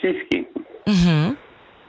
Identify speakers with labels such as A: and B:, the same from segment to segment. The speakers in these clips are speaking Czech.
A: střízky.
B: Mm-hmm.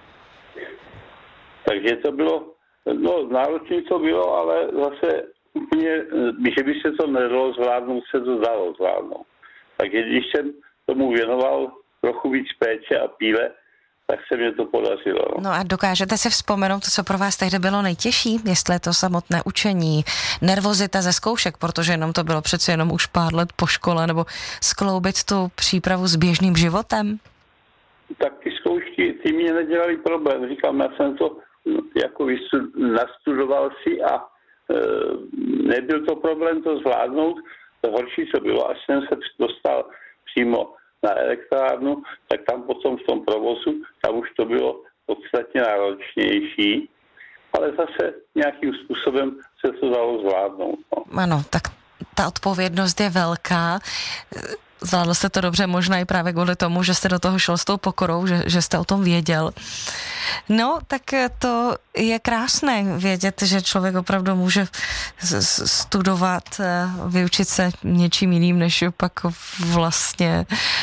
A: Takže to bylo, náročné to bylo, ale zase úplně, že by se to nedalo zvládnout, se to dalo zvládnout. Takže když jsem tomu věnoval trochu víc péče a píle, tak se mě to podařilo.
B: No a dokážete si vzpomenout, co pro vás tehdy bylo nejtěžší? Jestli je to samotné učení, nervozita ze zkoušek, protože jenom to bylo přeci jenom už pár let po škole, nebo skloubit tu přípravu s běžným životem?
A: Tak ty zkoušky, ty mě nedělali problém. Říkám, já jsem to jako nastudoval si a nebyl to problém to zvládnout. To horší, co bylo, až jsem se dostal přímo na elektrárnu, tak tam potom v tom provozu, tam už to bylo podstatně náročnější, ale zase nějakým způsobem se to dalo zvládnout. No.
B: Ano, tak ta odpovědnost je velká. Zvládl jste to dobře, možná i právě kvůli tomu, že jste do toho šel s tou pokorou, že jste o tom věděl. No, tak to je krásné vědět, že člověk opravdu může studovat, vyučit se něčím jiným, než pak vlastně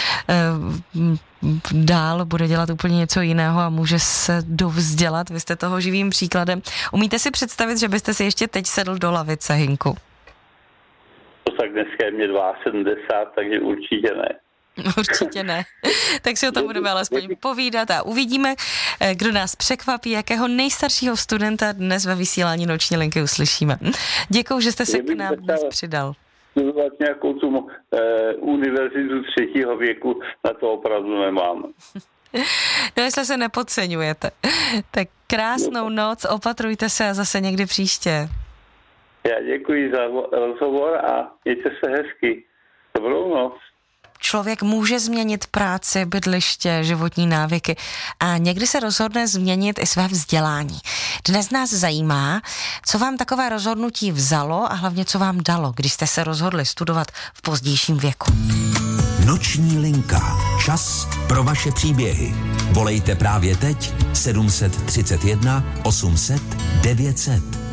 B: dál bude dělat úplně něco jiného a může se dovzdělat. Vy jste toho živým příkladem. Umíte si představit, že byste si ještě teď sedl do lavice, Hynku?
A: Tak dneska je mě 72, takže určitě ne.
B: Určitě ne. Tak si o tom budeme alespoň povídat a uvidíme, kdo nás překvapí, jakého nejstaršího studenta dnes ve vysílání Noční linky uslyšíme. Děkuju, že jste se k nám dnes přidal.
A: Studovat nějakou tu univerzitu 3. věku, na to opravdu nemám.
B: No, jestli se nepodceňujete. Tak krásnou noc, opatrujte se a zase někdy příště.
A: Já děkuji za rozhovor a mějte se hezky. Dobrou noc.
B: Člověk může změnit práci, bydliště, životní návyky a někdy se rozhodne změnit i své vzdělání. Dnes nás zajímá, co vám takové rozhodnutí vzalo a hlavně co vám dalo, když jste se rozhodli studovat v pozdějším věku.
C: Noční linka. Čas pro vaše příběhy. Volejte právě teď 731 800 900.